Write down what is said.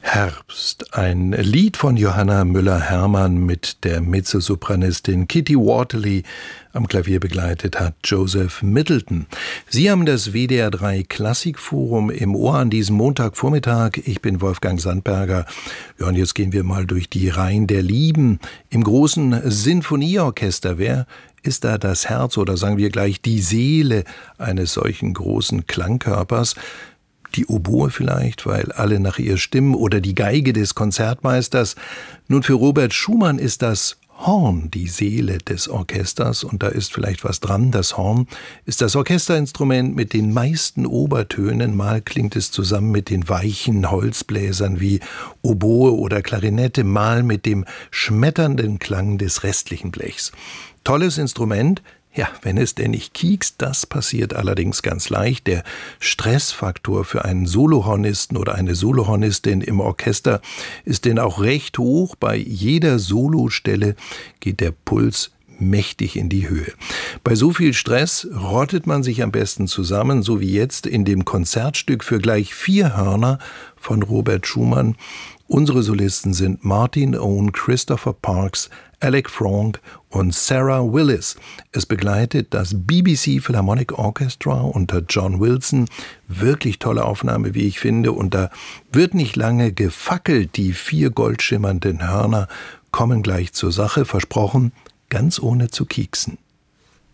Herbst, ein Lied von Johanna Müller-Hermann mit der Mezzosopranistin Kitty Waterly. Am Klavier begleitet hat Joseph Middleton. Sie haben das WDR 3 Klassikforum im Ohr an diesem Montagvormittag. Ich bin Wolfgang Sandberger. Ja, und jetzt gehen wir mal durch die Reihen der Lieben im großen Sinfonieorchester. Wer ist da das Herz oder sagen wir gleich die Seele eines solchen großen Klangkörpers? Die Oboe vielleicht, weil alle nach ihr stimmen, oder die Geige des Konzertmeisters. Nun, für Robert Schumann ist das Horn die Seele des Orchesters, und da ist vielleicht was dran. Das Horn ist das Orchesterinstrument mit den meisten Obertönen. Mal klingt es zusammen mit den weichen Holzbläsern wie Oboe oder Klarinette, mal mit dem schmetternden Klang des restlichen Blechs. Tolles Instrument. Ja, wenn es denn nicht kiekst, das passiert allerdings ganz leicht. Der Stressfaktor für einen Solohornisten oder eine Solohornistin im Orchester ist denn auch recht hoch. Bei jeder Solostelle geht der Puls mächtig in die Höhe. Bei so viel Stress rottet man sich am besten zusammen, so wie jetzt in dem Konzertstück für gleich 4 Hörner von Robert Schumann. Unsere Solisten sind Martin Owen, Christopher Parks, Alec Frank und Sarah Willis. Es begleitet das BBC Philharmonic Orchestra unter John Wilson. Wirklich tolle Aufnahme, wie ich finde. Und da wird nicht lange gefackelt. Die 4 goldschimmernden Hörner kommen gleich zur Sache. Versprochen, ganz ohne zu kieksen.